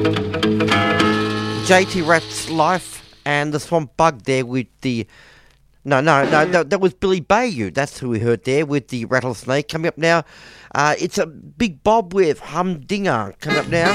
JT Rat's Life and the Swamp Bug there with the... No, that was Billy Bayou. That's who we heard there with the Rattlesnake. Coming up now, it's a Big Bob with Humdinger. Coming up now.